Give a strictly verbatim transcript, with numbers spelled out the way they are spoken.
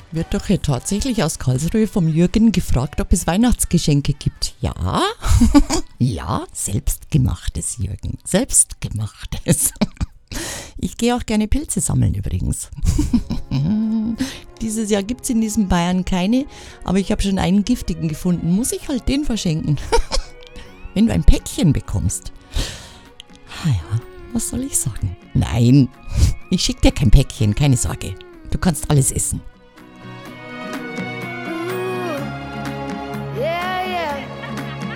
Wird doch hier tatsächlich aus Karlsruhe vom Jürgen gefragt, ob es Weihnachtsgeschenke gibt. Ja, ja, selbstgemachtes, Jürgen, selbstgemachtes. Ich gehe auch gerne Pilze sammeln übrigens. Dieses Jahr gibt es in diesem Bayern keine, aber ich habe schon einen giftigen gefunden. Muss ich halt den verschenken. Wenn du ein Päckchen bekommst. Ah ja, was soll ich sagen? Nein, ich schicke dir kein Päckchen, keine Sorge. Du kannst alles essen.